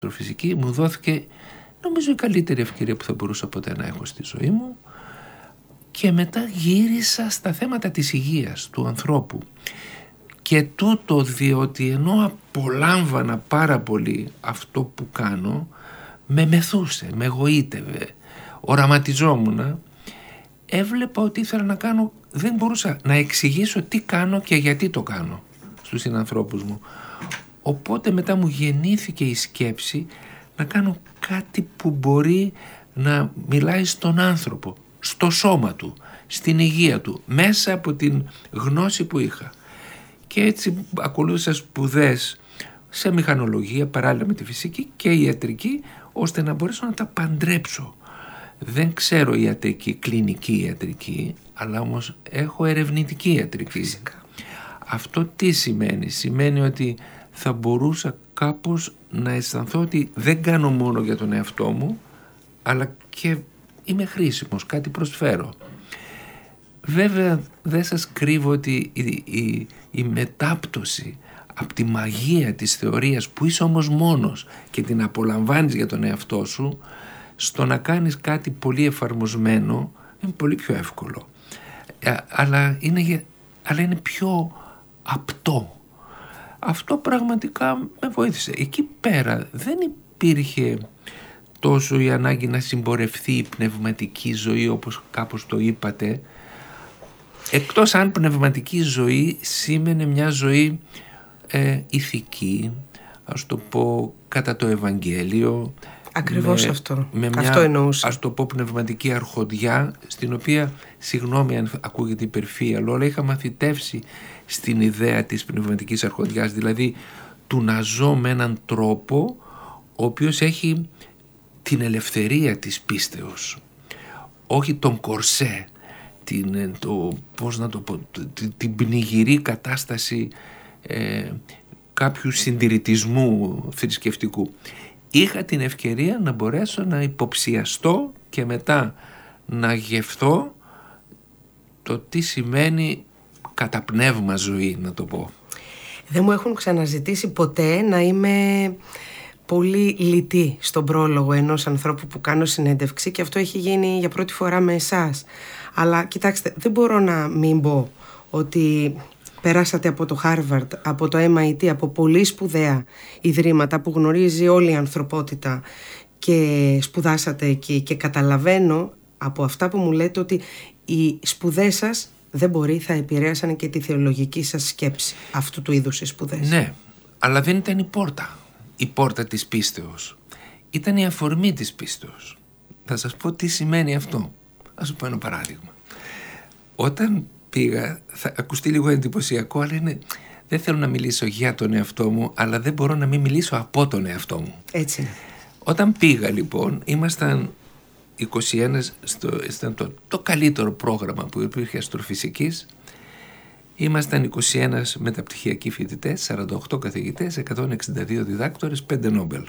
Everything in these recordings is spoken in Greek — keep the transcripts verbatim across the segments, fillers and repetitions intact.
αστροφυσική μου δόθηκε, νομίζω, η καλύτερη ευκαιρία που θα μπορούσα ποτέ να έχω στη ζωή μου, και μετά γύρισα στα θέματα της υγείας του ανθρώπου. Και τούτο διότι ενώ απολάμβανα πάρα πολύ αυτό που κάνω, με μεθούσε, με εγωίτευε, οραματιζόμουν, έβλεπα ότι ήθελα να κάνω, δεν μπορούσα να εξηγήσω τι κάνω και γιατί το κάνω στους συνανθρώπους μου. Οπότε μετά μου γεννήθηκε η σκέψη να κάνω κάτι που μπορεί να μιλάει στον άνθρωπο, στο σώμα του, στην υγεία του, μέσα από την γνώση που είχα. Και έτσι ακολούθησα σπουδές σε μηχανολογία παράλληλα με τη φυσική και ιατρική, ώστε να μπορέσω να τα παντρέψω. Δεν ξέρω ιατρική, κλινική ιατρική, αλλά όμως έχω ερευνητική ιατρική. Φυσικά. Αυτό τι σημαίνει? Σημαίνει ότι θα μπορούσα κάπως να αισθανθώ ότι δεν κάνω μόνο για τον εαυτό μου, αλλά και είμαι χρήσιμος, κάτι προσφέρω. Βέβαια δεν σας κρύβω ότι η, η, η μετάπτωση από τη μαγεία της θεωρίας, που είσαι όμως μόνος και την απολαμβάνεις για τον εαυτό σου, στο να κάνεις κάτι πολύ εφαρμοσμένο, είναι πολύ πιο εύκολο. Ε, αλλά, είναι, αλλά είναι πιο απτό. Αυτό πραγματικά με βοήθησε. Εκεί πέρα δεν υπήρχε τόσο η ανάγκη να συμπορευθεί η πνευματική ζωή, όπως κάπως το είπατε, εκτός αν πνευματική ζωή σήμαινε μια ζωή ε, ηθική, ας το πω κατά το Ευαγγέλιο. Ακριβώς με, αυτό. Με μια, αυτό εννοούσα. Ας το πω, πνευματική αρχοντιά, στην οποία, συγγνώμη αν ακούγεται υπερφύαλο, αλλά είχα μαθητεύσει στην ιδέα της πνευματικής αρχοντιάς, δηλαδή του να ζω με έναν τρόπο ο οποίος έχει την ελευθερία της πίστεως, όχι τον κορσέ, την, το, πώς να το πω, την, την πνιγυρή κατάσταση ε, κάποιου συντηρητισμού θρησκευτικού. Είχα την ευκαιρία να μπορέσω να υποψιαστώ και μετά να γευθώ το τι σημαίνει κατά πνεύμα ζωή, να το πω. Δεν μου έχουν ξαναζητήσει ποτέ να είμαι πολύ λιτή στον πρόλογο ενός ανθρώπου που κάνω συνέντευξη, και αυτό έχει γίνει για πρώτη φορά με εσάς. Αλλά κοιτάξτε, δεν μπορώ να μην πω ότι περάσατε από το Harvard, από το εμ άι τι, από πολύ σπουδαία ιδρύματα που γνωρίζει όλη η ανθρωπότητα, και σπουδάσατε εκεί, και καταλαβαίνω από αυτά που μου λέτε ότι οι σπουδές σας δεν μπορεί, θα επηρέασαν και τη θεολογική σας σκέψη, αυτού του είδους οι σπουδές. Ναι, αλλά δεν ήταν η πόρτα, η πόρτα της πίστεως. Ήταν η αφορμή της πίστεως. Θα σας πω τι σημαίνει αυτό. Ας σου πω ένα παράδειγμα. Όταν πήγα, θα ακουστεί λίγο εντυπωσιακό, αλλά είναι, δεν θέλω να μιλήσω για τον εαυτό μου, αλλά δεν μπορώ να μην μιλήσω από τον εαυτό μου. Έτσι είναι. Όταν πήγα λοιπόν, ήμασταν είκοσι ένα, στο, ήταν το, το καλύτερο πρόγραμμα που υπήρχε αστροφυσικής. Ήμασταν είκοσι ένα μεταπτυχιακοί φοιτητές, σαράντα οκτώ καθηγητές, εκατόν εξήντα δύο διδάκτορες, πέντε Νόμπελ.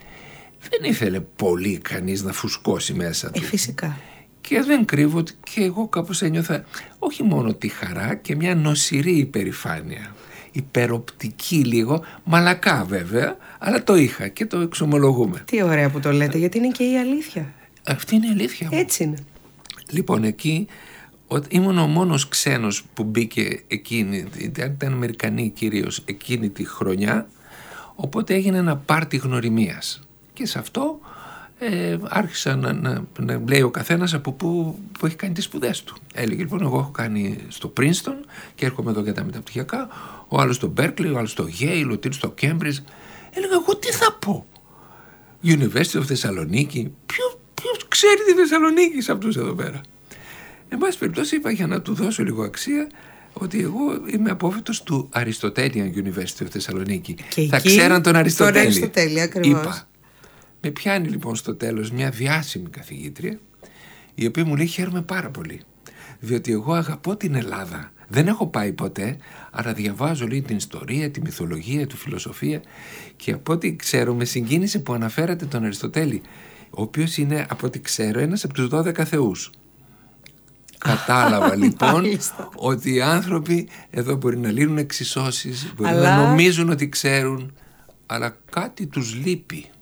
Δεν ήθελε πολύ κανείς να φουσκώσει μέσα του. Ε, φυσικά. Και δεν κρύβω ότι και εγώ κάπως ένιωθα όχι μόνο τη χαρά και μια νοσηρή υπερηφάνεια. Υπεροπτική λίγο, μαλακά βέβαια, αλλά το είχα και το εξομολογούμε. Τι ωραία που το λέτε, γιατί είναι και η αλήθεια. Αυτή είναι η αλήθεια μου. Έτσι είναι. Λοιπόν, εκεί ήμουν ο μόνος ξένος που μπήκε εκείνη, ήταν Αμερικανοί κυρίως, εκείνη τη χρονιά, οπότε έγινε ένα πάρτι γνωριμίας. Και σε αυτό ε, άρχισα να, να, να λέει ο καθένας από πού που έχει κάνει τις σπουδές του. Έλεγε λοιπόν, εγώ έχω κάνει στο Princeton και έρχομαι εδώ για τα μεταπτυχιακά, ο άλλος στο Berkeley, ο άλλος στο Yale, ο τρίτος στο Cambridge. Έλεγα εγώ τι θα πω. University of Θεσσαλονίκη. Ποιο, ποιος ξέρει τη Θεσσαλονίκη σε αυτούς εδώ πέρα. Εν πάση περιπτώσει είπα, για να του δώσω λίγο αξία, ότι εγώ είμαι απόφοιτος του Αριστοτέλειαν University of Θεσσαλονίκη. Και θα εκεί, ξέραν τον Αριστοτέλη. Τον Αριστοτέλη, ακριβώς. Είπα. Με πιάνει λοιπόν στο τέλος μια διάσημη καθηγήτρια, η οποία μου λέει χαίρομαι πάρα πολύ, διότι εγώ αγαπώ την Ελλάδα. Δεν έχω πάει ποτέ, αλλά διαβάζω λέει την ιστορία, τη μυθολογία, τη φιλοσοφία, και από ό,τι ξέρω με συγκίνησε που αναφέρατε τον Αριστοτέλη, ο οποίος είναι, από ό,τι ξέρω, ένας από τους δώδεκα θεούς. Κατάλαβα λοιπόν ότι οι άνθρωποι εδώ μπορεί να λύνουν εξισώσεις, μπορεί αλλά... να νομίζουν ότι ξέρουν, αλλά κάτι τους λείπει.